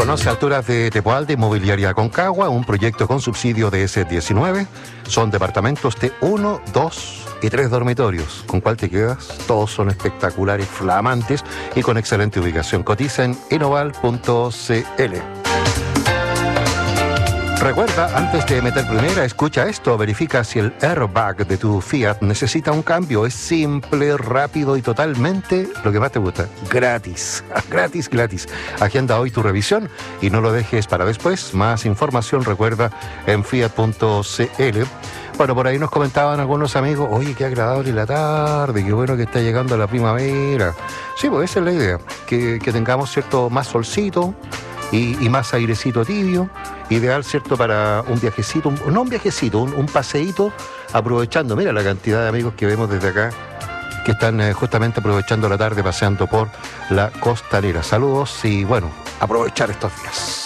Conoce alturas de Tepual de Inmobiliaria Aconcagua, un proyecto con subsidio de S19. Son departamentos de 1, 2 y 3 dormitorios. ¿Con cuál te quedas? Todos son espectaculares, flamantes y con excelente ubicación. Cotiza en inoval.cl. Recuerda, antes de meter primera, escucha esto, verifica si el airbag de tu Fiat necesita un cambio. Es simple, rápido y totalmente lo que más te gusta. Gratis, gratis, gratis. Agenda hoy tu revisión y no lo dejes para después. Más información, recuerda, en fiat.cl. Bueno, por ahí nos comentaban algunos amigos, oye, qué agradable la tarde, qué bueno que está llegando la primavera. Sí, pues esa es la idea, que tengamos, ¿cierto?, más solcito y más airecito tibio. Ideal, ¿cierto?, para un viajecito, no un viajecito, un paseíto, aprovechando, mira la cantidad de amigos que vemos desde acá, que están justamente aprovechando la tarde, paseando por la costanera. Saludos y, bueno, aprovechar estos días.